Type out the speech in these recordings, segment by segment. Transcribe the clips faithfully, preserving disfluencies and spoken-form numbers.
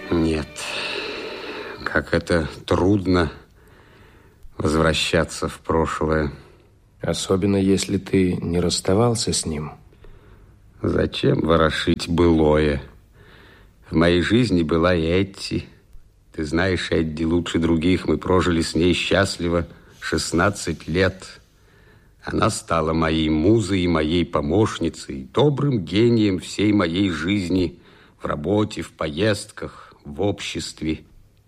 Нет, как это трудно возвращаться в прошлое. Особенно, если ты не расставался с ним. Зачем ворошить былое? В моей жизни была и Этти. Ты знаешь, Эдди, лучше других. Мы прожили с ней счастливо шестнадцать лет. Она стала моей музой и моей помощницей, добрым гением всей моей жизни в работе, в поездках, в обществе.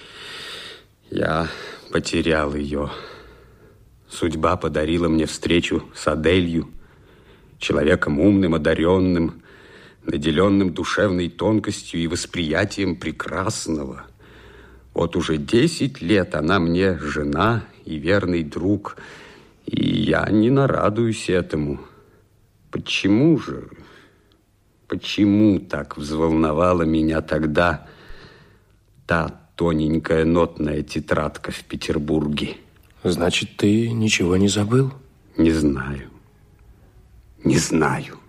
Я потерял ее. Судьба подарила мне встречу с Аделью, человеком умным, одаренным, наделенным душевной тонкостью и восприятием прекрасного. Вот уже десять лет она мне жена и верный друг, и я не нарадуюсь этому. Почему же, почему так взволновала меня тогда та тоненькая нотная тетрадка в Петербурге? Значит, ты ничего не забыл? Не знаю. Не знаю.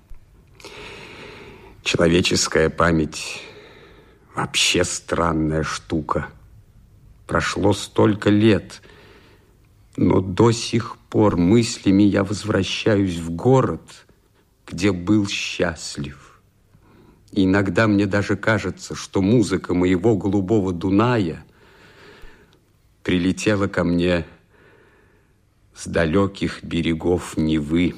Человеческая память вообще странная штука. Прошло столько лет, но до сих пор мыслями я возвращаюсь в город, где был счастлив. И иногда мне даже кажется, что музыка моего голубого Дуная прилетела ко мне с далеких берегов Невы.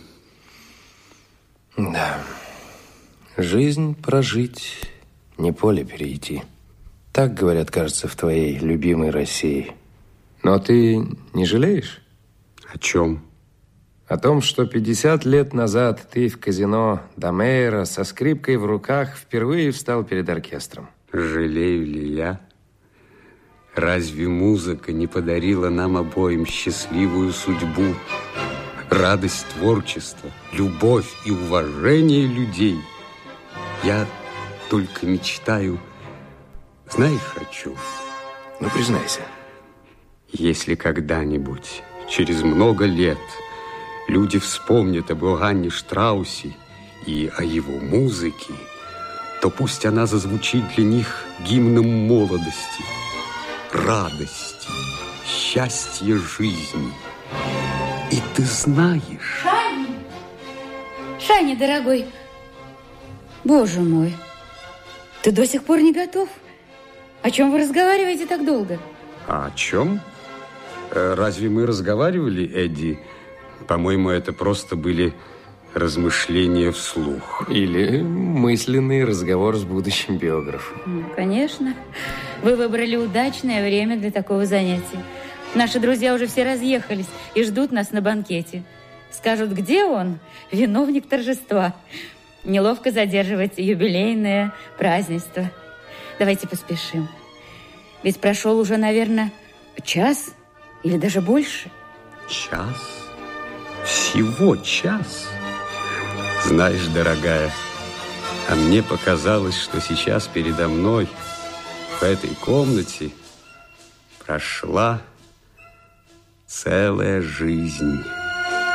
Да. Жизнь прожить, не поле перейти. Так говорят, кажется, в твоей любимой России. Но ты не жалеешь? О чем? О том, что пятьдесят лет назад ты в казино Домейра со скрипкой в руках впервые встал перед оркестром. Жалею ли я? Разве музыка не подарила нам обоим счастливую судьбу, радость творчества, любовь и уважение людей? Я только мечтаю, знаешь, о чем? Ну, признайся. Если когда-нибудь, через много лет, люди вспомнят об Иоганне Штраусе и о его музыке, то пусть она зазвучит для них гимном молодости, радости, счастья жизни. И ты знаешь... Шаня! Шаня, дорогой! Боже мой! Ты до сих пор не готов? О чем вы разговариваете так долго? А о чем? Разве мы разговаривали, Эдди? По-моему, это просто были размышления вслух. Или мысленный разговор с будущим биографом. Конечно. Вы выбрали удачное время для такого занятия. Наши друзья уже все разъехались и ждут нас на банкете. Скажут, где он, виновник торжества. Неловко задерживать юбилейное празднество. Давайте поспешим. Ведь прошел уже, наверное, час или даже больше. Час? Всего час? Знаешь, дорогая, а мне показалось, что сейчас передо мной в этой комнате прошла целая жизнь.